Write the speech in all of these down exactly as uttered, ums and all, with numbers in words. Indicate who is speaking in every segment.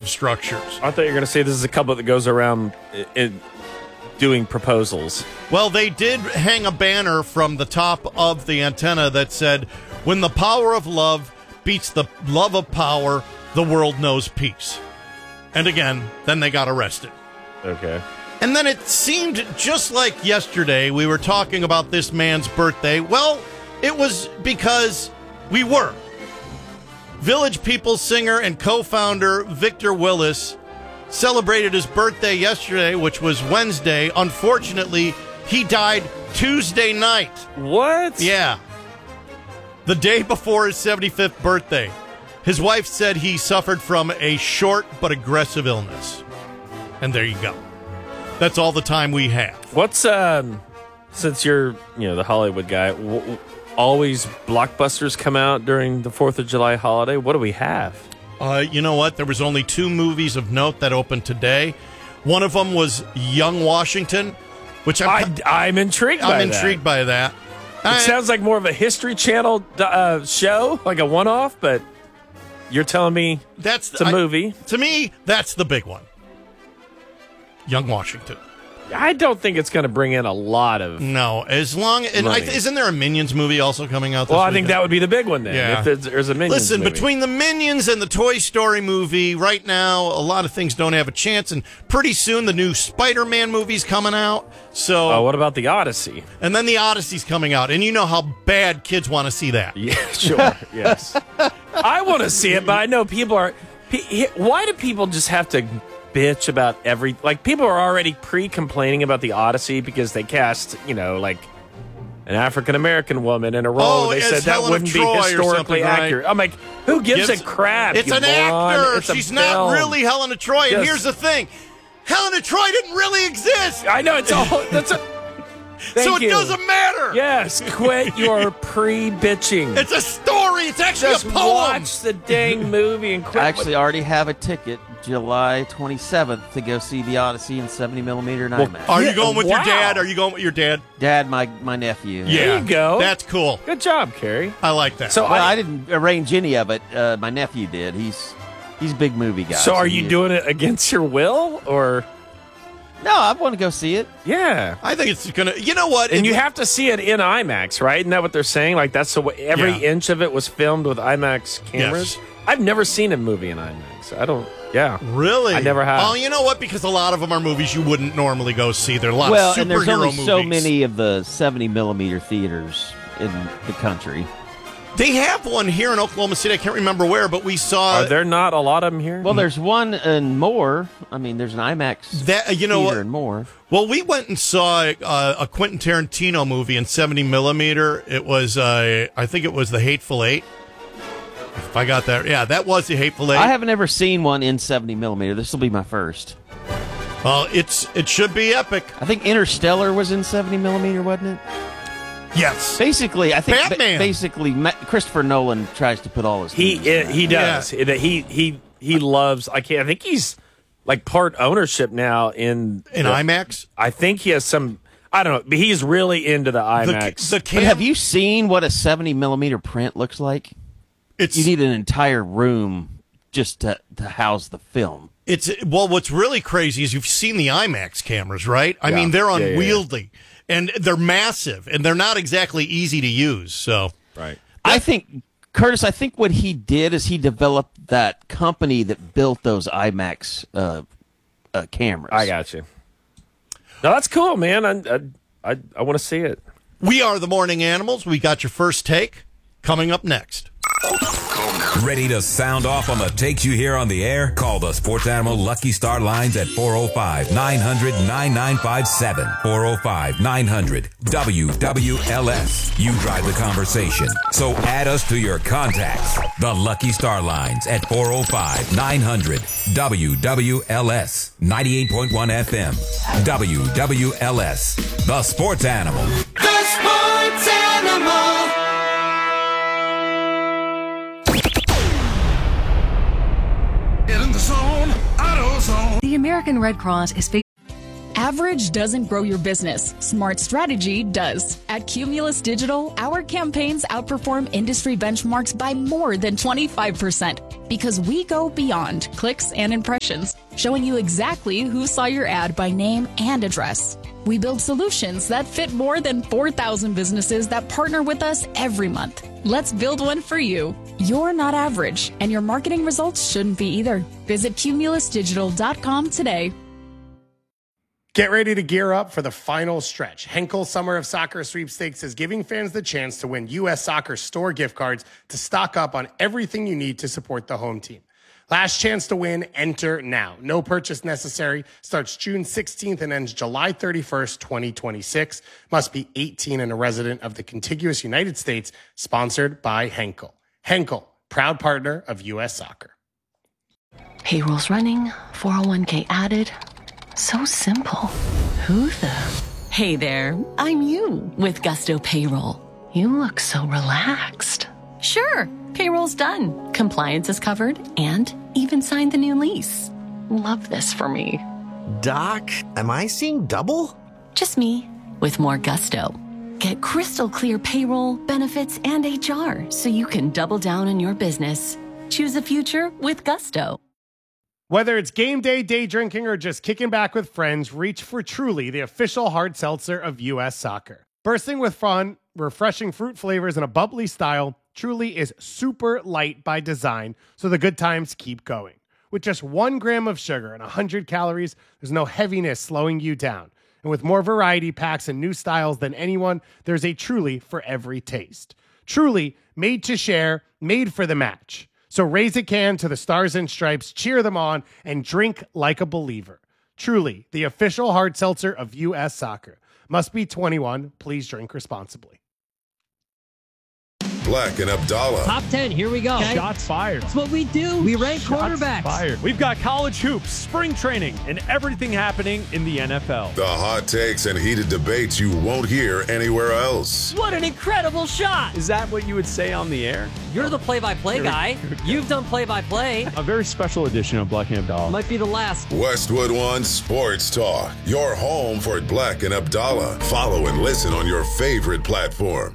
Speaker 1: structures.
Speaker 2: I thought you were going to say this is a couple that goes around i- i- doing proposals.
Speaker 1: Well, they did hang a banner from the top of the antenna that said, "When the power of love beats the love of power, the world knows peace." And again, then they got arrested.
Speaker 2: Okay.
Speaker 1: And then it seemed just like yesterday we were talking about this man's birthday. Well, it was because we were. Village People singer and co-founder Victor Willis celebrated his birthday yesterday, which was Wednesday. Unfortunately, he died Tuesday night.
Speaker 2: What?
Speaker 1: Yeah. The day before his seventy-fifth birthday. His wife said he suffered from a short but aggressive illness. And there you go. That's all the time we have.
Speaker 2: What's, um, since you're, you know, the Hollywood guy, w- w- always blockbusters come out during the fourth of July holiday? What do we have?
Speaker 1: Uh, you know what? There was only two movies of note that opened today. One of them was Young Washington, which I'm,
Speaker 2: I, I'm intrigued by
Speaker 1: I'm
Speaker 2: that.
Speaker 1: intrigued by that.
Speaker 2: It
Speaker 1: I-
Speaker 2: sounds like more of a History Channel uh, show, like a one-off, but you're telling me
Speaker 1: that's
Speaker 2: it's a
Speaker 1: I-
Speaker 2: movie.
Speaker 1: To me, that's the big one. Young Washington.
Speaker 2: I don't think it's going to bring in a lot of...
Speaker 1: No, as long and I,
Speaker 2: Money.
Speaker 1: isn't there a Minions movie also coming out this
Speaker 2: Well, I
Speaker 1: weekend?
Speaker 2: think that would be the big one then,
Speaker 1: Yeah.
Speaker 2: if there's, there's a Minions
Speaker 1: Listen,
Speaker 2: movie.
Speaker 1: between the Minions and the Toy Story movie, right now, a lot of things don't have a chance, and pretty soon the new Spider-Man movie's coming out, so...
Speaker 2: Oh, what about the Odyssey?
Speaker 1: And then the Odyssey's coming out, and you know how bad kids want to see that.
Speaker 2: Yeah, sure, yes. I want to see it, but I know people are... pe- Why do people just have to bitch about every... Like, people are already pre-complaining about the Odyssey because they cast, you know, like... an African-American woman in a role.
Speaker 1: Oh,
Speaker 2: they
Speaker 1: it's
Speaker 2: said that
Speaker 1: Helen of
Speaker 2: wouldn't
Speaker 1: Troy
Speaker 2: be
Speaker 1: or
Speaker 2: historically
Speaker 1: something, right?
Speaker 2: accurate. I'm like, who gives,
Speaker 1: Gives-
Speaker 2: a crap?
Speaker 1: It's
Speaker 2: you
Speaker 1: an
Speaker 2: moron?
Speaker 1: actor.
Speaker 2: It's a
Speaker 1: She's not
Speaker 2: film.
Speaker 1: really Helen of Troy, and
Speaker 2: Just-
Speaker 1: here's the thing. Helen of Troy didn't really exist,
Speaker 2: I know, it's all... That's a, thank
Speaker 1: so it
Speaker 2: you.
Speaker 1: doesn't matter.
Speaker 2: Yes, quit your pre-bitching.
Speaker 1: It's a story. It's actually
Speaker 2: Just
Speaker 1: a poem.
Speaker 2: watch the dang movie and quit.
Speaker 3: I actually already have a ticket July twenty-seventh to go see the Odyssey in seventy millimeter and IMAX.
Speaker 1: Are
Speaker 2: Yeah,
Speaker 1: you going with
Speaker 2: wow.
Speaker 1: your dad? Are you going with your dad?
Speaker 3: Dad, my, my nephew.
Speaker 2: There you go.
Speaker 1: That's cool.
Speaker 2: Good job, Carrie.
Speaker 1: I like that.
Speaker 2: So,
Speaker 3: Well,
Speaker 2: I,
Speaker 3: I didn't arrange any of it. Uh, my nephew did. He's he's a big movie guy.
Speaker 2: so are you
Speaker 3: he-
Speaker 2: doing it against your will, or
Speaker 3: No, I want to go see it.
Speaker 2: yeah?
Speaker 1: I think it's gonna. You know what?
Speaker 2: And
Speaker 1: It-
Speaker 2: you have to see it in IMAX, right? Isn't that what they're saying? Like that's the way every
Speaker 1: Yeah.
Speaker 2: inch of it was filmed with IMAX cameras.
Speaker 1: Yes.
Speaker 2: I've never seen a movie in IMAX. I don't. Yeah,
Speaker 1: Really?
Speaker 2: I never have.
Speaker 1: Oh, you know what? Because a lot of them are movies you wouldn't normally go see. There are a lot
Speaker 3: Well,
Speaker 1: of superhero
Speaker 3: and there's only
Speaker 1: movies.
Speaker 3: so many of the seventy millimeter theaters in the country.
Speaker 1: They have one here in Oklahoma City. I can't remember where, but we saw
Speaker 2: Are there not a lot of them here?
Speaker 3: Well, there's one in Moore. I mean, there's an IMAX
Speaker 1: that. You know
Speaker 3: theater
Speaker 1: what?
Speaker 3: in Moore.
Speaker 1: Well, we went and saw uh, a Quentin Tarantino movie in seventy millimeter. It was, uh, I think it was The Hateful Eight. If I got that, yeah, that was The Hateful Eight.
Speaker 3: I haven't ever seen one in seventy millimeter. This will be my first.
Speaker 1: Well, it's it should be epic.
Speaker 3: I think Interstellar was in seventy millimeter, wasn't it?
Speaker 1: Yes.
Speaker 3: Basically, I think ba-
Speaker 1: Batman.
Speaker 3: basically Ma- Christopher Nolan tries to put all his
Speaker 2: he
Speaker 3: movies in
Speaker 2: it,
Speaker 3: that.
Speaker 2: he does. It- He he he loves. I can't. I think he's like part ownership now in
Speaker 1: In
Speaker 2: the-
Speaker 1: IMAX.
Speaker 2: I think he has some. I don't know, but he's really into the
Speaker 1: The,
Speaker 2: IMAX.
Speaker 1: the
Speaker 3: But
Speaker 1: cam,
Speaker 3: have you seen what a seventy millimeter print looks like?
Speaker 1: it's
Speaker 3: You need an entire room just to, to house the film.
Speaker 1: It's well, what's really crazy is you've seen the IMAX cameras, right? I
Speaker 2: Yeah.
Speaker 1: mean, they're
Speaker 2: Yeah, yeah, yeah.
Speaker 1: unwieldy and they're massive and they're not exactly easy to use. So,
Speaker 2: right.
Speaker 3: I think, Curtis, I think what he did is he developed that company that built those IMAX uh, uh, cameras.
Speaker 2: I got you. No, that's cool, man. I I I, I want to see it.
Speaker 1: we are the Morning Animals. We got your first take coming up next.
Speaker 4: Ready to sound off on the takes you hear on the air? Call the Sports Animal Lucky Star lines at four oh five, nine hundred, nine nine five seven. four oh five, nine hundred, W W L S. You drive the conversation. So add us to your contacts. The Lucky Star lines at four oh five, nine hundred, W W L S. ninety-eight point one F M. W W L S. The Sports Animal.
Speaker 5: The Sports Animal.
Speaker 6: Get in the zone, AutoZone.
Speaker 7: The American Red Cross is
Speaker 6: Average doesn't grow your business. Smart strategy does. At Cumulus Digital, our campaigns outperform industry benchmarks by more than twenty-five percent because we go beyond clicks and impressions, showing you exactly who saw your ad by name and address. We build solutions that fit more than four thousand businesses that partner with us every month. Let's build one for you. You're not average, and your marketing results shouldn't be either. Visit cumulus digital dot com today.
Speaker 7: Get ready to gear up for the final stretch. Henkel Summer of Soccer Sweepstakes is giving fans the chance to win U S Soccer store gift cards to stock up on everything you need to support the home team. Last chance to win, enter now. No purchase necessary. Starts June sixteenth and ends July thirty-first, twenty twenty-six. Must be eighteen and a resident of the contiguous United States. Sponsored by Henkel. Henkel, proud partner of U S Soccer.
Speaker 8: Payroll's running, four oh one k added. So simple. Who the? Hey there, I'm you with Gusto Payroll. You look so relaxed. Sure, payroll's done. Compliance is covered and even signed the new lease. Love this for me.
Speaker 9: Doc, am I seeing double?
Speaker 8: Just me with more Gusto. Get crystal clear payroll, benefits, and H R so you can double down on your business. Choose a future with Gusto.
Speaker 7: Whether it's game day, day drinking, or just kicking back with friends, reach for Truly, the official hard seltzer of U S Soccer. Bursting with fun, refreshing fruit flavors, and a bubbly style, Truly is super light by design, so the good times keep going. With just one gram of sugar and one hundred calories, there's no heaviness slowing you down. And with more variety packs and new styles than anyone, there's a Truly for every taste. Truly, made to share, made for the match. So raise a can to the Stars and Stripes, cheer them on, and drink like a believer. Truly, the official hard seltzer of U S Soccer. Must be twenty-one. Please drink responsibly.
Speaker 10: Black and Abdallah.
Speaker 11: Top ten, here we go.
Speaker 12: Okay. Shots fired.
Speaker 11: That's what we do. We rank
Speaker 12: Shots
Speaker 11: quarterbacks.
Speaker 12: Fired. We've got college hoops, spring training, and everything happening in the N F L.
Speaker 10: The hot takes and heated debates you won't hear anywhere else.
Speaker 11: What an incredible shot.
Speaker 12: Is that what you would say on the air?
Speaker 11: You're the play-by-play guy. You've done play-by-play.
Speaker 12: A very special edition of Black and Abdallah.
Speaker 11: Might be the last.
Speaker 10: Westwood One Sports Talk. Your home for Black and Abdallah. Follow and listen on your favorite platform.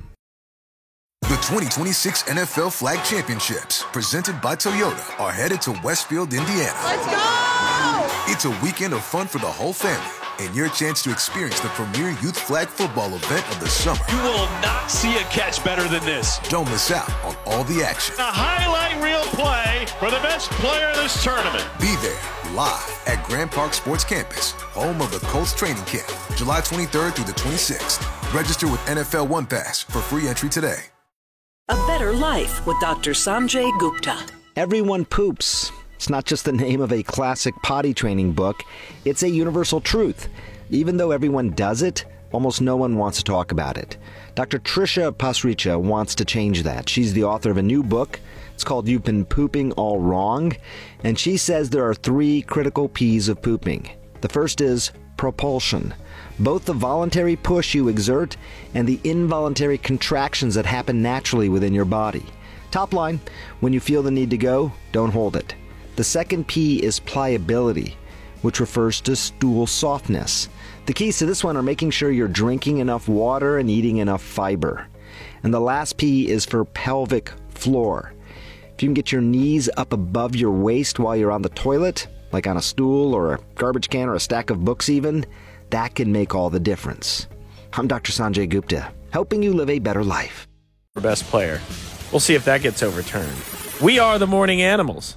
Speaker 13: The twenty twenty-six N F L Flag Championships, presented by Toyota, are headed to Westfield, Indiana.
Speaker 5: Let's go!
Speaker 13: It's a weekend of fun for the whole family and your chance to experience the premier youth flag football event of the summer.
Speaker 14: You will not see a catch better than this.
Speaker 13: Don't miss out on all the action.
Speaker 14: A highlight reel play for the best player in this tournament.
Speaker 13: Be there live at Grand Park Sports Campus, home of the Colts training camp, July twenty-third through the twenty-sixth. Register with N F L One Pass for free entry today.
Speaker 15: A Better Life with Doctor Sanjay Gupta.
Speaker 9: Everyone poops. It's not just the name of a classic potty training book. It's a universal truth. Even though everyone does it, almost no one wants to talk about it. Doctor Trisha Pasricha wants to change that. She's the author of a new book. It's called You've Been Pooping All Wrong. And she says there are three critical P's of pooping. The first is propulsion. Both the voluntary push you exert and the involuntary contractions that happen naturally within your body. Top line, when you feel the need to go, don't hold it. The second P is pliability, which refers to stool softness. The keys to this one are making sure you're drinking enough water and eating enough fiber. And the last P is for pelvic floor. If you can get your knees up above your waist while you're on the toilet, like on a stool or a garbage can or a stack of books even, that can make all the difference. I'm Doctor Sanjay Gupta, helping you live a better life.
Speaker 2: Best player. We'll see if that gets overturned. We are the Morning Animals.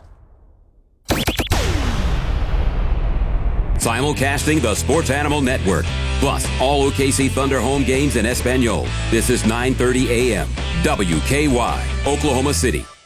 Speaker 4: Simulcasting the Sports Animal Network. Plus, all O K C Thunder home games in Espanol. This is nine thirty a.m. W K Y, Oklahoma City.